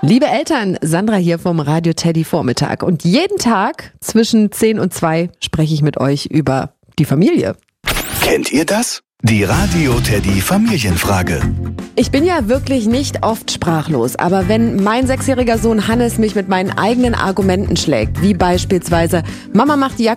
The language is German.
Liebe Eltern, Sandra hier vom Radio Teddy Vormittag. Und jeden Tag zwischen 10 und 2 spreche ich mit euch über die Familie. Kennt ihr das? Die Radio Teddy Familienfrage. Ich bin ja wirklich nicht oft sprachlos, aber wenn mein 6-jähriger Sohn Hannes mich mit meinen eigenen Argumenten schlägt, wie beispielsweise Mama macht die Jacke